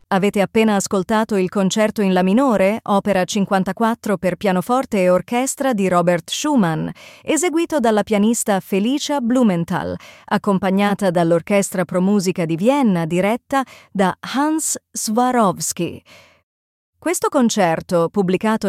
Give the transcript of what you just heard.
Avete appena ascoltato il concerto in La minore, opera 54 per pianoforte e orchestra di Robert Schumann, eseguito dalla pianista Felicia Blumenthal, accompagnata dall'Orchestra Pro Musica di Vienna diretta da Hans Swarovski. Questo concerto, pubblicato